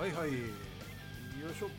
はいはい、よいしょ。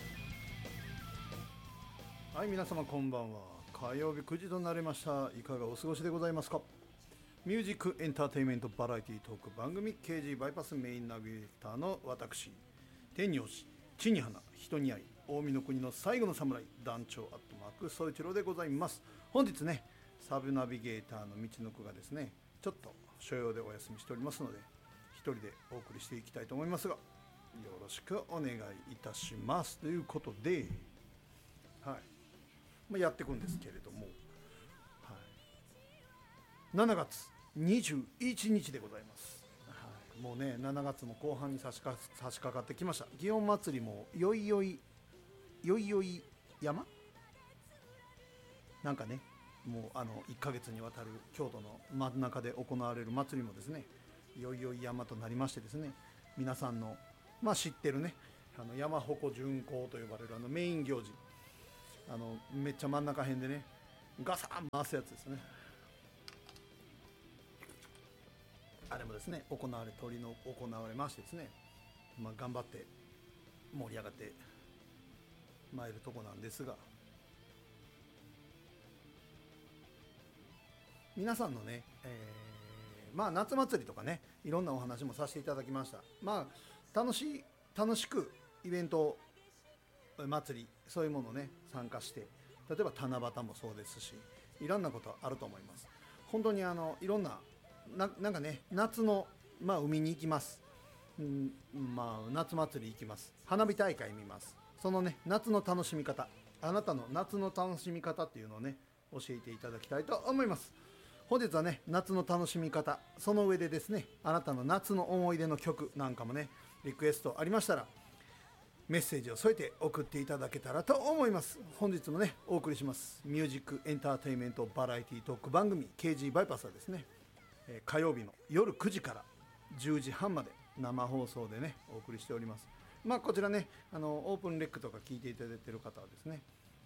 はい、皆様こんばんは。火曜日9時となりました。いかがお過ごしでございますか。ミュージックエンターテインメントバラエティトーク番組 KG バイパスメインナビゲーターの私、天に押し地に花人に愛近江の国の最後の侍団長アットマーク総一郎でございます。本日ね、サブナビゲーターの道のくがですね、ちょっと所用でお休みしておりますので、一人でお送りしていきたいと思いますが、よろしくお願いいたしますということで、はい、やっていくんですけれども、はい、7月21日でございます。はい、もうね、7月も後半に差し掛かってきました。祇園祭りもよいよい山なんかね、もう1ヶ月にわたる京都の真ん中で行われる祭りもですね、よいよい山となりましてですね、皆さんの知ってるね、山鉾巡行と呼ばれるメイン行事、めっちゃ真ん中辺でね、ガサン回すやつですね。あれもですね、行われましてですね、頑張って盛り上がってまいるとこなんですが、皆さんのね、夏祭りとかね、いろんなお話もさせていただきました。楽しくイベント祭り、そういうものをね参加して、例えば七夕もそうですし、いろんなことあると思います。本当にいろんなんかね、夏の海に行きます、夏祭り行きます、花火大会見ます。そのね、夏の楽しみ方、あなたの夏の楽しみ方っていうのをね教えていただきたいと思います。本日はね、夏の楽しみ方、その上でですね、あなたの夏の思い出の曲なんかもね、リクエストありましたらメッセージを添えて送っていただけたらと思います。本日もねお送りしますミュージックエンターテインメントバラエティトーク番組 KG バイパスはですね、火曜日の夜9時から10時半まで生放送でねお送りしております。こちらね、オープンレックとか聞いていただいている方はですね、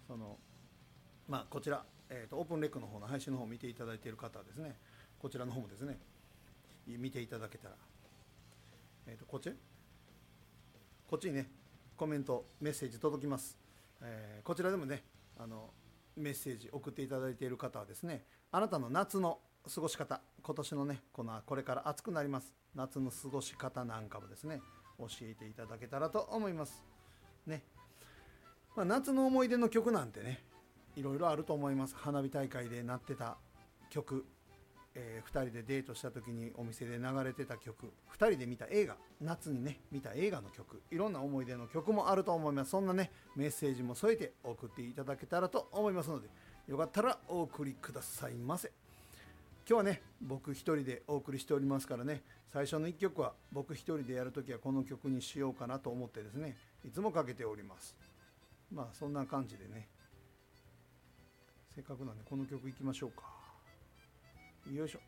こちら、オープンレックの方の配信の方を見ていただいている方はですね、こちらの方もですね見ていただけたら、こっちにねコメントメッセージ届きます。こちらでもねメッセージ送っていただいている方はですね、あなたの夏の過ごし方、今年のねこれから暑くなります夏の過ごし方なんかもですね教えていただけたらと思いますね。夏の思い出の曲なんてね、いろいろあると思います。花火大会で鳴ってた曲、2人でデートした時にお店で流れてた曲、2人で見た映画、夏にね見た映画の曲、いろんな思い出の曲もあると思います。そんなねメッセージも添えて送っていただけたらと思いますので、よかったらお送りくださいませ。今日はね僕一人でお送りしておりますからね、最初の1曲は僕一人でやるときはこの曲にしようかなと思ってですね、いつもかけております。そんな感じでね、せっかくなんでこの曲いきましょうか。よいしょ。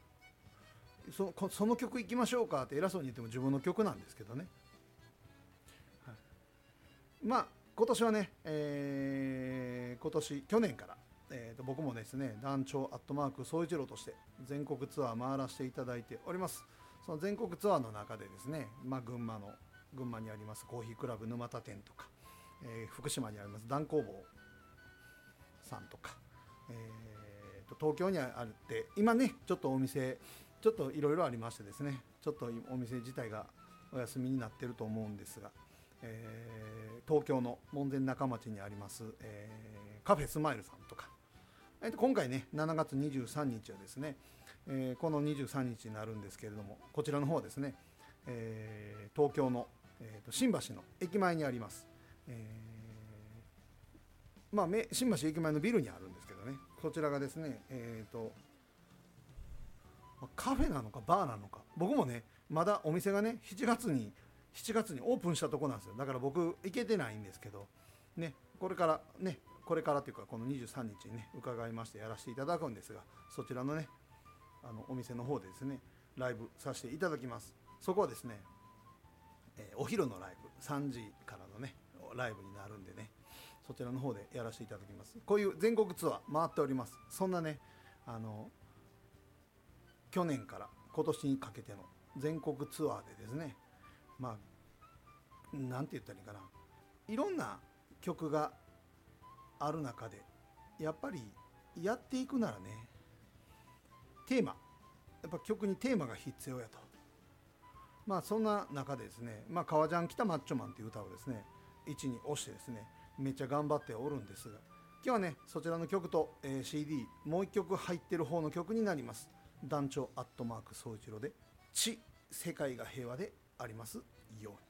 その曲いきましょうかって偉そうに言っても自分の曲なんですけどね、はい、今年はね、去年から、僕もですね団長アットマーク総一郎として全国ツアー回らせていただいております。その全国ツアーの中でですね、群馬にありますコーヒークラブ沼田店とか、福島にあります団工房さんとか、東京にあるって今ねちょっとお店ちょっといろいろありましてですね、ちょっとお店自体がお休みになってると思うんですが、東京の門前仲町にあります、カフェスマイルさんとか、今回ね7月23日はですね、この23日になるんですけれども、こちらの方はですね、東京の、新橋の駅前にあります、新橋駅前のビルにあるんですけどね、こちらがですね、カフェなのかバーなのか、僕もねまだお店がね7月にオープンしたとこなんですよ。だから僕行けてないんですけどね、これからというかこの23日にね伺いましてやらせていただくんですが、そちらのねお店の方でですねライブさせていただきます。そこはですね、お昼のライブ3時からのねライブになるんでね、そちらの方でやらせていただきます。こういう全国ツアー回っております。そんなね去年から今年にかけての全国ツアーでですね、 なんて言ったらいいかな、いろんな曲がある中でやっぱりやっていくならね、テーマ、やっぱ曲にテーマが必要やと。まあそんな中でですね、革ジャン着たマッチョマンっていう歌をですね1に押してですね、めっちゃ頑張っておるんですが、今日はねそちらの曲と、CD もう一曲入ってる方の曲になります。団長アットマーク総一郎で世界が平和でありますように。